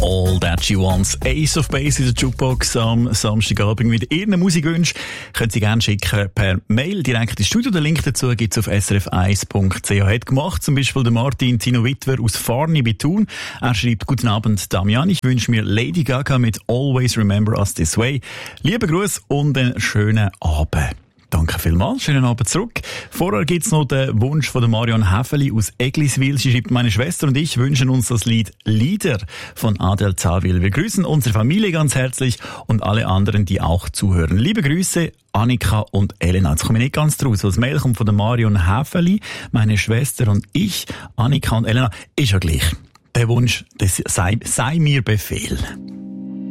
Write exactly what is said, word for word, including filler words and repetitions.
All That She Wants. Ace of Base in der Jukebox am Samstagabend mit Ihren Musikwünschen. Können Sie gerne schicken per Mail direkt ins Studio. Den Link dazu gibt es auf s r f eins punkt c h. Hat gemacht zum Beispiel der Martin Tino Wittwer aus Farni bei Thun. Er schreibt: Guten Abend, Damian. Ich wünsche mir Lady Gaga mit Always Remember Us This Way. Liebe Grüße und einen schönen Abend. Danke vielmals, schönen Abend zurück. Vorher gibt's noch den Wunsch von der Marion Häfeli aus Egliswil. Sie schreibt: Meine Schwester und ich wünschen uns das Lied Lieder von Adel Zawil. Wir grüßen unsere Familie ganz herzlich und alle anderen, die auch zuhören. Liebe Grüße, Annika und Elena. Jetzt komme ich nicht ganz draus. Das Mail kommt von der Marion Häfeli. Meine Schwester und ich, Annika und Elena, ist ja gleich. Der Wunsch, das sei, sei mir Befehl.